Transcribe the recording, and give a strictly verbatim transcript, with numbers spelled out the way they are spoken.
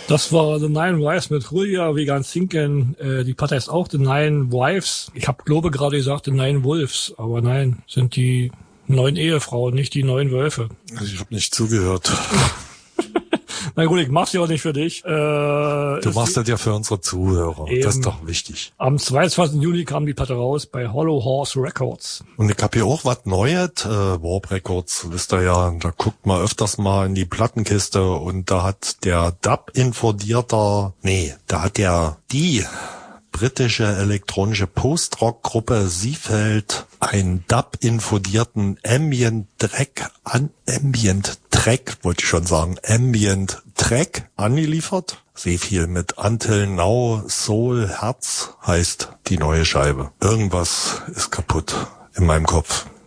Das war The Nine Wives mit Julia Vegan Sinken. Äh, die Platte ist auch The Nine Wives. Ich habe glaube gerade gesagt The Nine Wolves, aber nein, sind die neun Ehefrauen, nicht die neun Wölfe. Also ich habe nicht zugehört. Na gut, ich mach's ja auch nicht für dich. Äh, du machst das ja für unsere Zuhörer. Eben. Das ist doch wichtig. Am zweiundzwanzigsten Juli kam die Platte raus bei Hollow Horse Records. Und ich hab hier auch was Neues. Äh, Warp Records, wisst ihr ja, da guckt man öfters mal in die Plattenkiste und da hat der Dub-Infodierter, nee, da hat der die britische elektronische Post-Rock-Gruppe Seefeld einen Dub-infodierten Ambient-Track an Ambient-Track, wollte ich schon sagen, Ambient-Track angeliefert. Sehr viel mit Until Now, Soul, Herz heißt die neue Scheibe. Irgendwas ist kaputt in meinem Kopf.